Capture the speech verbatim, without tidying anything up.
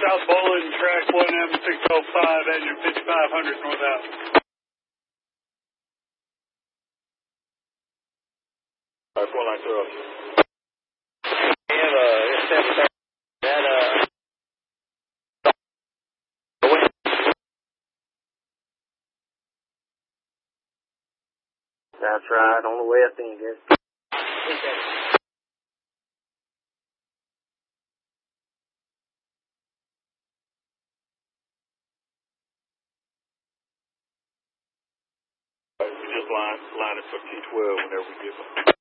South Bowling, track one M six oh five, engine fifty-five hundred northbound. Alright, four line through. We have a intercept that, uh, that's right, on the west end, guys. We just line, line it for T twelve whenever we get them.